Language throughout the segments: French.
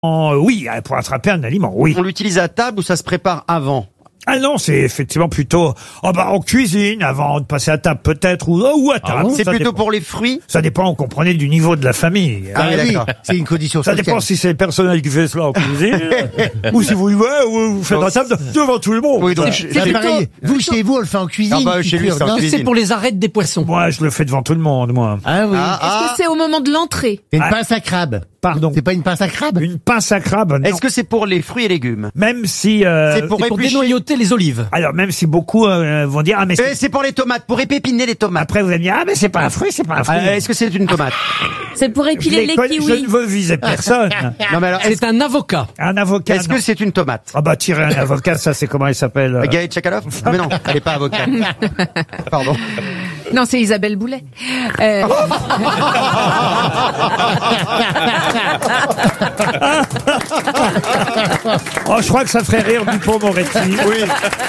Oui, pour attraper un aliment, oui. On l'utilise à table ou ça se prépare avant? Ah non, c'est effectivement plutôt en cuisine, avant de passer à table peut-être, ou à table. C'est Ça plutôt dépend. pour les fruits? Ça dépend, vous comprenez, du niveau de la famille. Ah oui, d'accord. C'est une condition Ça sociale. dépend si c'est le personnel qui fait cela en cuisine, ou si vous vous faites la table devant tout le monde. Oui, donc C'est pareil. Vous, chez vous, on le fait en cuisine. Ah bah, chez lui, c'est en non cuisine. C'est pour les arêtes des poissons. Moi, je le fais devant tout le monde, moi. Ah oui. Est-ce que c'est au moment de l'entrée? C'est une pince à crabe. Pardon. C'est pas une pince à crabe? Une pince à crabe, non. est-ce que c'est pour les fruits et légumes? Même si... C'est pour Pour éplucher. dénoyauter les olives. Alors, même si beaucoup vont dire... Ah, mais C'est pour les tomates, pour épépiner les tomates. après, vous allez me dire... Ah, mais c'est pas un fruit, c'est pas un fruit. Est-ce que c'est une tomate? C'est pour épiler les Je kiwis. ne veux viser personne. Non mais alors, C'est un avocat. Un avocat... est-ce non. que c'est une tomate? Ah bah, tirer un avocat, ça, c'est comment il s'appelle Gaël Tchakalov? Ah mais non, elle est pas avocate. Pardon. Non, c'est Isabelle Boulet. Oh, je crois que ça ferait rire Dupond-Moretti. Oui.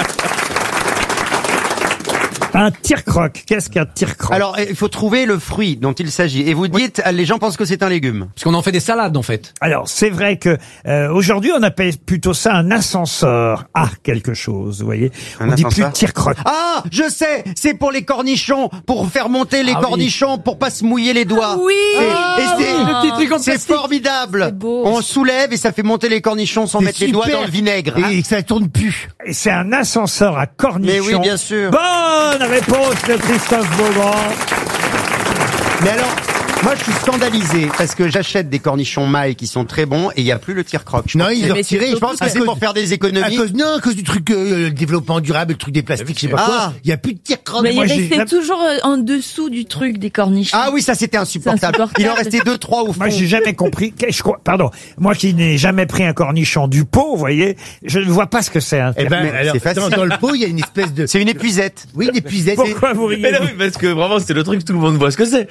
Un tire-croc. Qu'est-ce qu'un tire-croc? Alors, il faut trouver le fruit dont il s'agit. Et vous dites, les gens pensent que c'est un légume. Parce qu'on en fait des salades, en fait. Alors, c'est vrai que aujourd'hui, on appelle plutôt ça un ascenseur à quelque chose, vous voyez. Un On dit plus ascenseur tire-croc. Ah, je sais, c'est pour les cornichons, pour faire monter les cornichons, pour pas se mouiller les doigts. Oui. Le petit truc en C'est plastique. formidable. C'est beau. On soulève et ça fait monter les cornichons sans mettre les doigts dans le vinaigre. Et que ça tourne plus. Et c'est un ascenseur à cornichons. Mais oui, bien sûr. Bonne réponse de Christophe Beaugrand. Mais alors, moi je suis scandalisé parce que j'achète des cornichons mailles qui sont très bons et il n'y a plus le tire-croc. Je Non, pense ils que ont retiré. je pense que c'est pour faire des économies. À cause du truc, le développement durable, le truc des plastiques, je sais pas Ah. quoi. Il y a plus de tire-croc. Mais il moi, j'ai restait jamais- toujours en dessous du truc des cornichons. Ah oui, ça c'était insupportable. C'est insupportable. Il en restait 2-3 au fond. Moi, j'ai jamais compris. Pardon. Moi qui n'ai jamais pris un cornichon du pot, vous voyez, je ne vois pas ce que c'est. Eh ben, Mais alors, c'est facile. dans le pot, il y a une espèce de... C'est une épuisette. Oui, une épuisette. Pourquoi vous riez? Mais non, mais parce que vraiment, c'est le truc, tout le monde voit ce que c'est.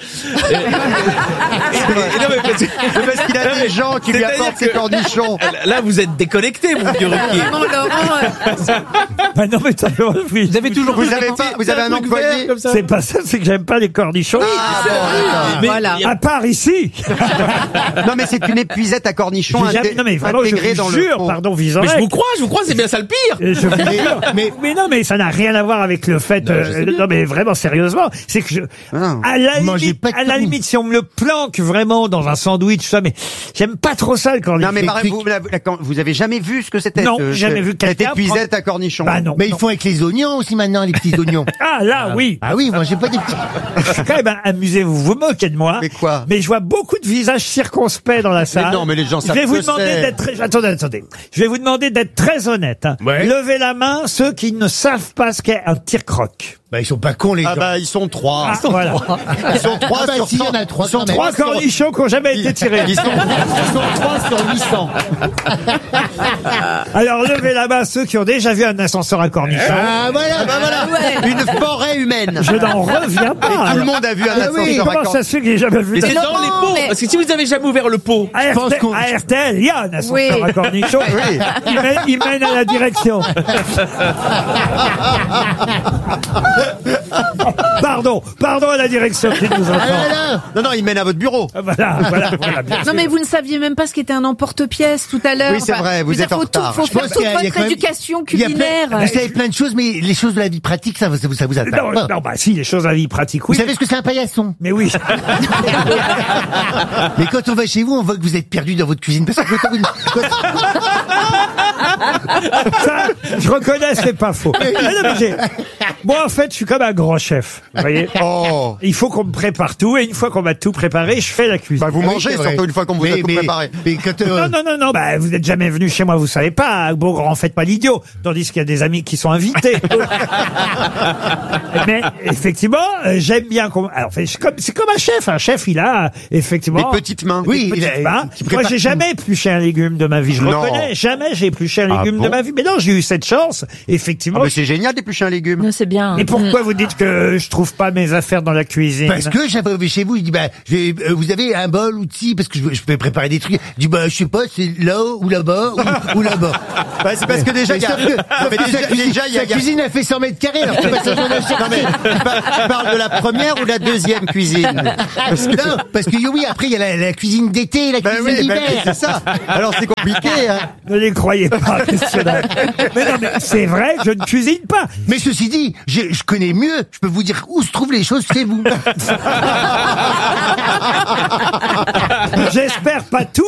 Et non, mais parce que- C'est parce qu'il a des gens qui lui C'est-à-dire apportent ses que- cornichons. Là, vous êtes déconnecté, mon vieux Ruquier. Non, Laurent, Bah non, mais ça oui. Vous avez toujours Vous avez pas, vous avez un employé. C'est pas ça, c'est que j'aime pas les cornichons. Mais voilà. il y a- À part ici. Non mais c'est une épuisette à cornichons Non mais vraiment, je intégrée vous dans le jure, pot. pardon, visant. Mais je vous crois, c'est bien ça le pire. Je vous jure. Mais non, mais ça n'a rien à voir avec le fait. Non, mais vraiment sérieusement, c'est que Ah. Mangez pas de à la cornichons. limite, si on me le planque vraiment dans un sandwich, ça, mais j'aime pas trop ça le cornichon. Non mais par exemple, vous avez jamais vu ce que c'était? Non, jamais vu cette quelqu'un épuisette à cornichons. Bah non. Mais ils non. font avec les oignons aussi maintenant, les petits oignons. Ah là, oui. Ah oui, moi j'ai pas des petits. Je suis quand même amusé, vous vous moquez de moi. Mais quoi? Mais je vois beaucoup de visages circonspects dans la salle. non, mais les gens Je savent vais vous que demander c'est. d'être très... Attendez. Je vais vous demander d'être très honnête. Hein. Ouais. Levez la main ceux qui ne savent pas ce qu'est un tire-croc. Bah, ils sont pas cons, les gens. Ah bah ils sont 3. Ah, voilà. Ils sont 3 Ah bah, sur si, il y 100. en a 3 Ils sont quand même. 3 cornichons qui n'ont jamais été tirés. Ils sont 3 sur 800. Alors levez la main ceux qui ont déjà vu un ascenseur à cornichons. Ah voilà, bah voilà. Une forêt humaine. Je n'en reviens pas. Tout le monde a vu un Ah oui, ascenseur à Comment ça se fait que j'ai jamais vu Mais c'est d'ascenseur dans les Laurent, pots. mais- Parce que si vous avez jamais ouvert le pot, à pense qu'on- RTL, il y a un ascenseur Oui. à cornichons. Oui. Il mène à la direction. Pardon à la direction qui nous entend. Non, il mène à votre bureau. Voilà, bien Non sûr. mais vous ne saviez même pas ce qu'était un emporte-pièce tout à l'heure. Oui, c'est vrai, vous êtes en retard. Faut Je pense faire qu'il toute y a votre quand même- éducation Il y a culinaire. plein, vous savez plein de choses, mais les choses de la vie pratique, ça vous attaque Non, pas. non, bah si, les choses à vie pratique, Vous oui. savez ce que c'est un paillasson? Mais oui. Mais quand on va chez vous, on voit que vous êtes perdu dans votre cuisine. Parce que Ça, je reconnais, c'est pas faux. Ah non, mais moi, en fait, je suis comme un grand chef. Vous voyez? Oh. Il faut qu'on me prépare tout, et une fois qu'on m'a tout préparé, je fais la cuisine. Bah vous Oui, mangez c'est vrai. surtout une fois qu'on vous a tout préparé. Mais quand, Non, bah, vous n'êtes jamais venu chez moi, vous savez pas. Beaugrand, faites pas l'idiot. Tandis qu'il y a des amis qui sont invités. Mais, effectivement, j'aime bien qu'on, alors, c'est comme un chef. Un chef, il a, effectivement. Des petites mains. Oui, petites il a- mains. qui Moi, prépare j'ai tout. jamais épluché un légume de ma vie. Je Non. reconnais. Jamais j'ai épluché un Ah légume bon de ma vie. Mais non, j'ai eu cette chance. Effectivement. Ah, mais c'est génial d'éplucher un légume. C'est bien. bien. Et pourquoi vous dites que je trouve pas mes affaires dans la cuisine? Parce que j'avais chez vous, il dit vous avez un bol ou parce que je peux préparer des trucs. Je dis je sais pas, c'est là ou là-bas ou là-bas. C'est parce que déjà, il y a... Sa cuisine a fait 100 mètres carrés. Alors c'est pas ça. Non mais, tu parles de la première ou la deuxième cuisine? Parce que oui, après il y a la cuisine d'été, la cuisine d'hiver. C'est ça. Alors c'est compliqué, hein. Ne les croyez pas, messieurs-dames. Mais non, mais c'est vrai, je ne cuisine pas. Mais ceci dit, je connais mieux. Je peux vous dire où se trouvent les choses chez vous. J'espère pas tout.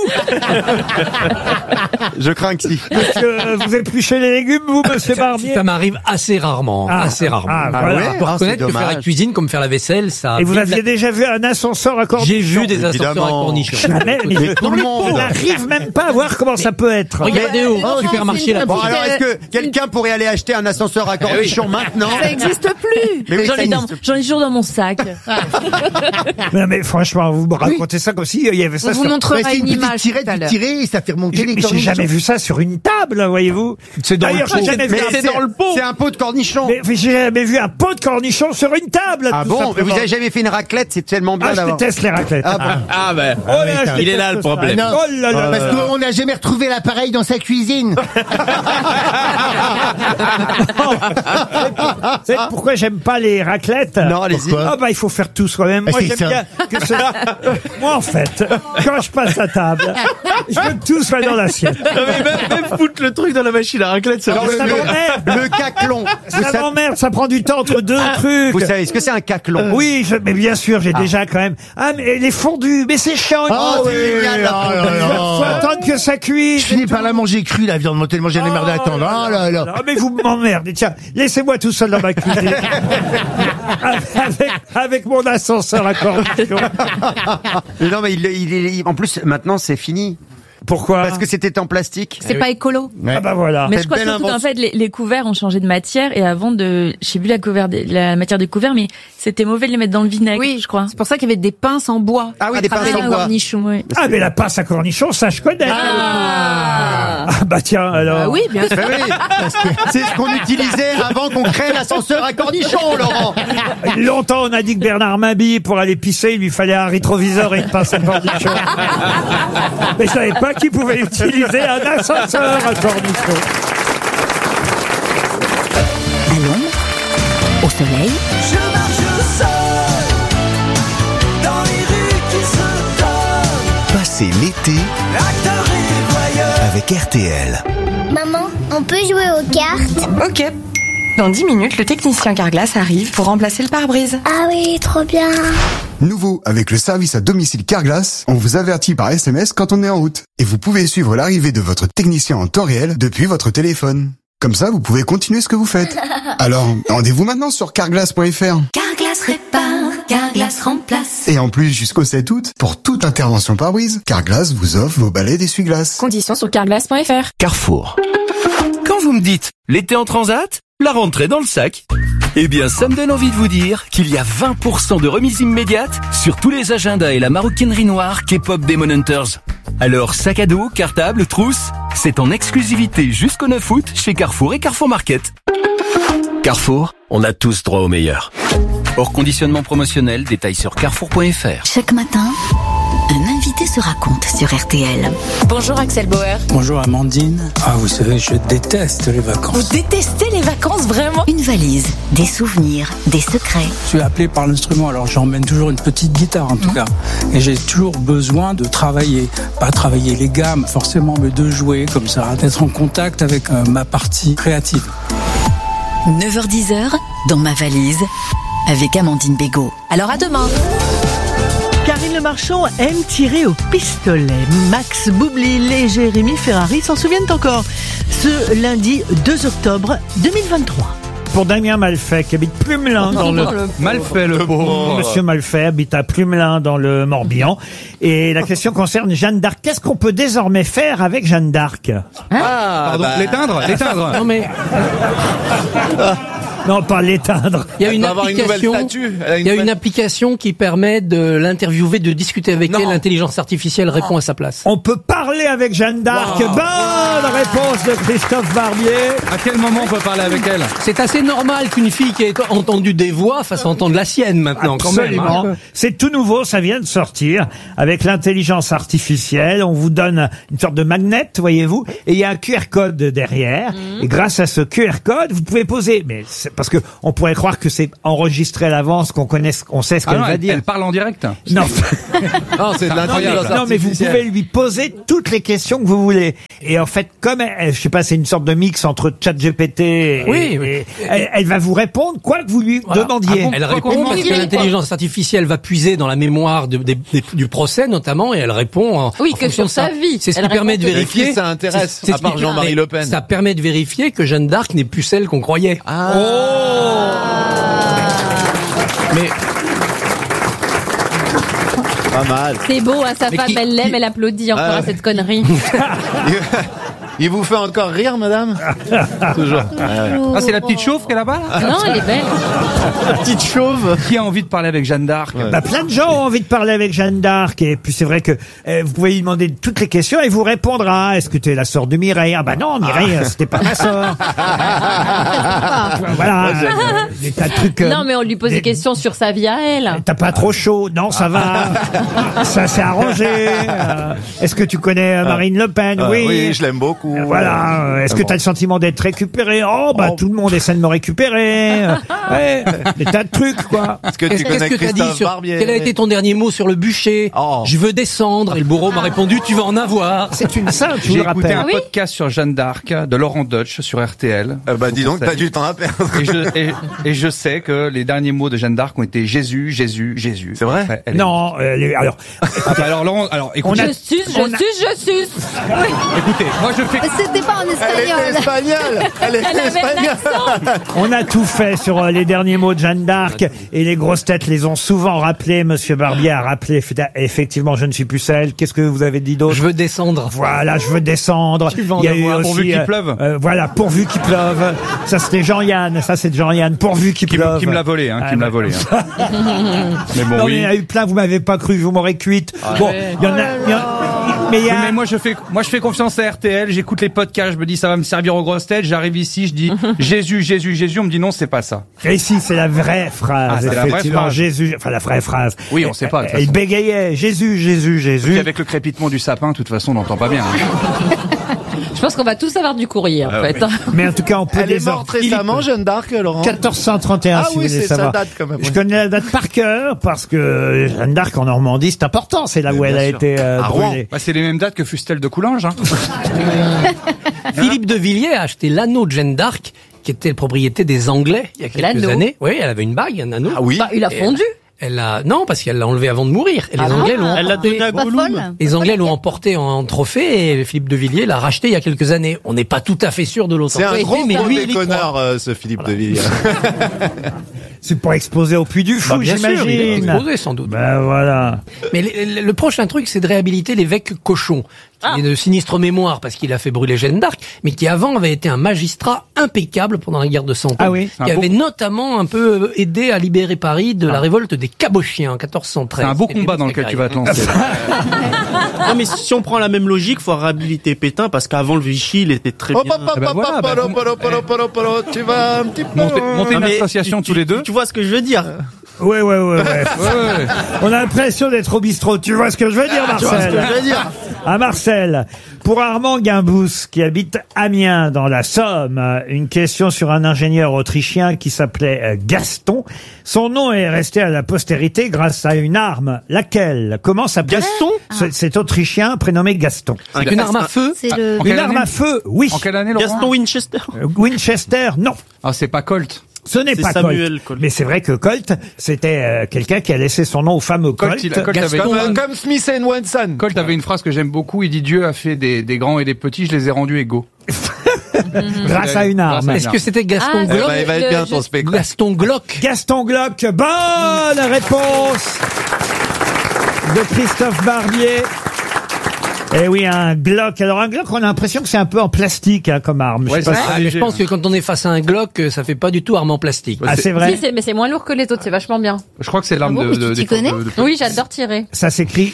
Je crains que si. Parce que vous épluchez les légumes, vous, monsieur Barbier? Ça m'arrive assez rarement. Assez rarement. Voilà. ouais. Pour Ah, reconnaître c'est que faire la dommage. cuisine comme faire la vaisselle, ça... Et vous aviez déjà vu un ascenseur à cornichons? J'ai vu des ascenseurs à Évidemment. cornichons. Jamais, mais Mais tout le monde. on n'arrive même pas à voir comment ça peut être. Regardez au supermarché là. Bon, alors est-ce que quelqu'un pourrait aller acheter un ascenseur à cornichons maintenant? Ça n'existe plus. Mais oui, J'en ça ai toujours dans mon sac. Non, mais franchement, vous me racontez ça comme si il y avait ça On vous sur... montrera C'est une une petite image tirette, tout à vous l'heure. tirez et ça fait remonter les J'ai cornichons. jamais vu ça sur une table, voyez-vous. C'est dans le D'ailleurs, pot. j'ai jamais vu Mais un... c'est dans le pot. C'est un pot de cornichons. Mais j'ai jamais vu un pot de cornichons sur une table. Ah tout bon? Mais simplement. vous avez jamais fait une raclette? C'est tellement bien Ah, je d'avoir... déteste les raclettes. Ah bon. Ah ben, Oh là, je il est là déteste le ça. problème. Non. Oh là là. Parce qu'on n'a jamais retrouvé l'appareil dans sa cuisine. Vous savez pourquoi j'aime pas les raclettes? Non, allez-y. Pourquoi? Ah bah il faut faire tout soi-même. Moi c'est j'aime ça. bien que ce... Moi en fait, quand je passe à table, je veux que tout soit dans l'assiette. Non, mais même foutre le truc dans la machine à raclette, ça Alors, ça m'emmerde. le caclon. Ça m'emmerde, ça prend du temps entre deux trucs. Vous savez ce que c'est un caclon? Oui, mais bien sûr, j'ai déjà quand même... Ah mais les fondus, mais c'est chiant. Oh, c'est génial, la fondue. Faut attendre que ça cuise. Je finis par la manger crue, la viande, tellement j'en ai marre d'attendre. Oh là là. Non, mais vous m'emmerdez. Tiens, laissez-moi tout seul dans ma cuisine. avec mon ascenseur à cornichons. Mais non, mais en plus, maintenant, c'est fini. Pourquoi? Parce que c'était en plastique. C'est pas écolo. Ah bah voilà. Mais Cette je crois belle surtout qu'en invention. fait, les couverts ont changé de matière et avant je sais plus la matière des couverts, mais c'était mauvais de les mettre dans le vinaigre, je crois. C'est pour ça qu'il y avait des pinces en bois. Ah oui, des pinces en bois. Cornichons, oui. Ah mais la pince à cornichons, ça je connais. Ah bah tiens alors. Ah oui, bien sûr. Ben oui, parce que c'est ce qu'on utilisait avant qu'on crée l'ascenseur à cornichons, Laurent. Longtemps on a dit que Bernard Mabille pour aller pisser, il lui fallait un rétroviseur et une pince à cornichons. Mais je savais pas qu'il pouvait utiliser un ascenseur à cornichons. À l'ombre, au soleil, Je marche seul dans les rues qui se donnent. Passez l'été Acteur et voyeur. avec RTL. Maman, on peut jouer aux cartes? Ok. Dans 10 minutes, le technicien Carglass arrive pour remplacer le pare-brise. Ah oui, trop bien. Nouveau, avec le service à domicile Carglass, on vous avertit par SMS quand on est en route. Et vous pouvez suivre l'arrivée de votre technicien en temps réel depuis votre téléphone. Comme ça, vous pouvez continuer ce que vous faites. Alors, rendez-vous maintenant sur carglass.fr. Carglass répare, Carglass remplace. Et en plus, jusqu'au 7 août, pour toute intervention pare-brise, Carglass vous offre vos balais d'essuie-glace. Conditions sur carglass.fr. Carrefour. Quand vous me dites l'été en transat, la rentrée dans le sac, eh bien ça me donne envie de vous dire qu'il y a 20% de remise immédiate sur tous les agendas et la maroquinerie noire K-pop Demon Hunters. Alors sac à dos, cartable, trousse, c'est en exclusivité jusqu'au 9 août chez Carrefour et Carrefour Market. Carrefour, on a tous droit au meilleur. Hors conditionnement promotionnel, détails sur carrefour.fr. Chaque matin, un invité se raconte sur RTL. Bonjour Axel Bauer. Bonjour Amandine. Ah, vous savez, je déteste les vacances. Vous détestez les vacances, vraiment? Une valise, des souvenirs, des secrets. Je suis appelé par l'instrument, alors j'emmène toujours une petite guitare en tout cas. Et j'ai toujours besoin de travailler. Pas travailler les gammes forcément, mais de jouer comme ça, d'être en contact avec ma partie créative. 9h-10h, dans ma valise, avec Amandine Bégaud. Alors à demain. Karine Le Marchand aime tirer au pistolet. Max Boublil et Jérémy Ferrari s'en souviennent encore. Ce lundi 2 octobre 2023. Pour Damien Malfait, qui habite Plumelin dans le... Malfait le pauvre. Monsieur Malfait habite à Plumelin dans le Morbihan. Et la question concerne Jeanne d'Arc. Qu'est-ce qu'on peut désormais faire avec Jeanne d'Arc? Pardon, l'éteindre. Non mais Non, pas l'éteindre. il y a une va avoir une nouvelle application. statue. Elle a une Il y a une nouvelle- application qui permet de l'interviewer, de discuter avec elle. L'intelligence artificielle répond à sa place. On peut parler parler avec Jeanne d'Arc. Wow. Bonne réponse de Christophe Barbier. À quel moment on peut parler avec elle? C'est assez normal qu'une fille qui ait entendu des voix fasse entendre la sienne maintenant, Absolument. quand même. Hein. C'est tout nouveau, ça vient de sortir. Avec l'intelligence artificielle, on vous donne une sorte de magnet, voyez-vous, et il y a un QR code derrière. Et grâce à ce QR code, vous pouvez poser, mais c'est parce que on pourrait croire que c'est enregistré à l'avance, qu'on sait ce qu'elle va dire. Elle parle en direct? Non. Non, c'est de l'intelligence artificielle. Non, mais vous pouvez lui poser toutes les questions que vous voulez. Et en fait, comme je sais pas, c'est une sorte de mix entre ChatGPT et elle va vous répondre quoi que vous lui demandiez. Elle répond parce que l'intelligence artificielle va puiser dans la mémoire du procès notamment, et elle répond. Oui, que sur sa vie. C'est ce qui permet de vérifier. Qui ça intéresse, à part Jean-Marie Le Pen? Ça permet de vérifier que Jeanne d'Arc n'est plus celle qu'on croyait. Mais Pas mal. C'est beau, hein, sa femme, elle l'aime, elle applaudit encore à cette connerie. Il vous fait encore rire, madame? Toujours. Ah, c'est la petite chauve qu'elle a là? Non, elle est belle. La petite chauve. Qui a envie de parler avec Jeanne d'Arc? Bah, plein de gens ont envie de parler avec Jeanne d'Arc, et puis c'est vrai que vous pouvez lui demander toutes les questions et il vous répondra. Est-ce que tu es la sœur de Mireille? Ah bah non, Mireille, c'était pas ma sœur. Voilà, des tas de trucs. Non, mais on lui pose des questions sur sa vie à elle. T'as pas trop chaud? Non, ça va. Ça s'est arrangé. Est-ce que tu connais Marine Le Pen? Oui, je l'aime beaucoup. Voilà. Est-ce que tu as le sentiment d'être récupéré? Oh, bah, tout le monde essaie de me récupérer. Ouais. Des tas de trucs, quoi. Est-ce que tu connais Christophe Barbier? Quel a été ton dernier mot sur le bûcher? Je veux descendre. Et le bourreau m'a répondu, tu vas en avoir. C'est une sainte, je vous J'ai le rappelle. écouté un podcast sur Jeanne d'Arc de Laurent Deutsch sur RTL. Bah, dis donc, t'as du temps à perdre. Et je sais que les derniers mots de Jeanne d'Arc ont été Jésus, Jésus, Jésus. C'est vrai? Ouais, Non, alors. Alors Laurent, écoutez. Je suce. Écoutez, moi je fais. C'était pas en Elle était espagnole. Elle était espagnole. On a tout fait sur les derniers mots de Jeanne d'Arc, et les grosses têtes les ont souvent rappelés. Monsieur Barbier a rappelé effectivement, je ne suis plus celle. Qu'est-ce que vous avez dit d'autre? Je veux descendre. Voilà, je veux descendre. Il y a eu aussi, pourvu qu'il pleuve. Voilà, pourvu qu'il pleuve. Ça c'était Jean-Yann. Ça c'est de Jean-Yann. Pourvu qu'il pleuve. Qui me l'a volé, qui me l'a volé. Mais bon, non, oui. mais il y en a eu plein. Vous m'avez pas cru. Vous m'aurez cuite. Bon, il y en a. Mais, mais moi je fais confiance à RTL, j'écoute les podcasts, je me dis ça va me servir aux grosses têtes, j'arrive ici, je dis Jésus, Jésus, Jésus, on me dit non, c'est pas ça. Et si, c'est la vraie phrase. Ah, c'est la vraie phrase. Jésus, enfin la vraie phrase. Oui, on sait pas. Elle bégayait Jésus, Jésus, Jésus. Et avec le crépitement du sapin, de toute façon, on n'entend pas bien. Je pense qu'on va tous avoir du courrier, en fait. Mais en tout cas, on peut Elle est morte récemment, Jeanne d'Arc, Laurent? 1431, si vous voulez savoir. Ça date quand même. Je connais la date par cœur, parce que Jeanne d'Arc en Normandie, c'est important. C'est là où elle a été brûlée. Bah, c'est les mêmes dates que Fustel de Coulanges. Philippe de Villiers a acheté l'anneau de Jeanne d'Arc, qui était la propriété des Anglais il y a quelques années. Oui, elle avait une bague, un anneau. Ah oui. Bah, il a fondu. Non, parce qu'elle l'a enlevé avant de mourir. Et les Anglais l'ont Elle l'a donné à Gollum. Les Anglais l'ont emporté en trophée, et Philippe de Villiers l'a racheté il y a quelques années. On n'est pas tout à fait sûr de l'authenticité. C'est un gros mais lui, il y déconneur, croit. ce Philippe de Villiers. C'est pour exposer au Puy du Fou, Bien sûr, il est j'imagine. exposé sans doute. Ben voilà. Mais le prochain truc, c'est de réhabiliter l'évêque Cochon, qui est de sinistre mémoire parce qu'il a fait brûler Jeanne d'Arc, mais qui avant avait été un magistrat impeccable pendant la guerre de Cent Ans, Ah oui. qui avait notamment un peu aidé à libérer Paris de la révolte des Cabochiens en 1413. C'est un beau combat dans lequel tu vas te lancer. Non, mais si on prend la même logique, faut réhabiliter Pétain parce qu'avant le Vichy, il était très bien. Tu vas un petit peu. Monter une association tous les deux. Tu vois ce que je veux dire? Ouais. On a l'impression d'être au bistrot. Tu vois ce que je veux dire, Marcel? Tu vois ce que je veux dire? À Marcel, pour Armand Guimbous, qui habite Amiens, dans la Somme, une question sur un ingénieur autrichien qui s'appelait Gaston. Son nom est resté à la postérité grâce à une arme. Laquelle? Comment s'appelle Gaston? Cet Autrichien prénommé Gaston. Une arme à feu? C'est le... Une arme à feu, oui. En quelle année, Laurent? Gaston Winchester. Winchester, non. Ah, c'est pas Colt. Ce n'est C'est pas Samuel Colt. Colt. Mais c'est vrai que Colt, c'était quelqu'un qui a laissé son nom au fameux Colt. Comme Smith & Wesson. Colt avait une phrase que j'aime beaucoup, il dit Dieu a fait des grands et des petits, je les ai rendus égaux. Grâce à une arme. Est-ce que c'était Gaston Ah, Glock? Il va être bien ton spectacle. Gaston Glock. Gaston Glock, bonne réponse de Christophe Barbier. Eh oui, un Glock. Alors un Glock, on a l'impression que c'est un peu en plastique comme arme. Ouais, sais pas c'est si- ça. Mais je pense que quand on est face à un Glock, ça fait pas du tout arme en plastique. Ah, c'est vrai. Si, mais c'est moins lourd que les autres, c'est vachement bien. Je crois que c'est l'arme Ah bon, de, mais tu t'y des- connais Oui, j'adore tirer. Ça s'écrit.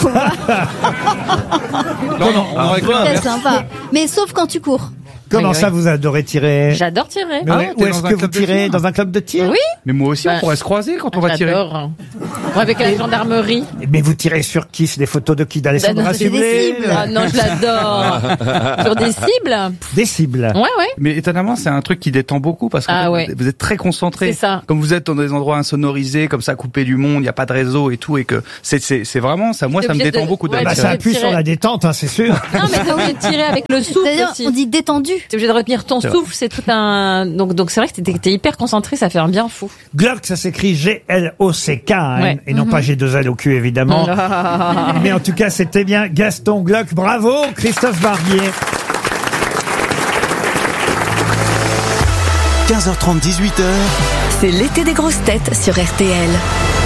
Non, non, on aurait cru un C'est verre. sympa. Mais sauf quand tu cours. Comment Oui, ça, oui. vous adorez tirer? J'adore tirer. Mais Ah, où t'es est-ce dans un que vous club de tirez? tir Dans un club de tir? Oui. Mais moi aussi, on Bah, pourrait se croiser quand on va tirer. J'adore. Ouais, avec la gendarmerie. Mais vous tirez sur qui? C'est des photos de qui? D'Alessandra Bah, c'est des Sublet? cibles. Ah non, je l'adore. Sur des cibles. Des cibles. Ouais, ouais. Mais étonnamment, c'est un truc qui détend beaucoup parce que Ah ouais. vous êtes très concentré. C'est ça. Comme vous êtes dans des endroits insonorisés, comme ça, coupés du monde, il n'y a pas de réseau et tout, et que c'est vraiment ça. Moi, T'es ça me obligé détend de- beaucoup. ouais, d'aller Bah, tu ça vas appuie tirer. sur la détente, hein, c'est sûr. Non, mais t'es obligé de tirer avec le souffle D'ailleurs, aussi. on dit détendu. T'es obligé de retenir ton souffle, c'est tout un... Donc c'est vrai que t'es hyper concentré, ça fait un bien fou. Glock, ça s'écrit G-L-O-C-K, hein, Ouais. et non pas G2L au cul, évidemment. Mais en tout cas, c'était bien Gaston Glock. Bravo, Christophe Barbier. 15h30, 18h. C'est l'été des grosses têtes sur RTL.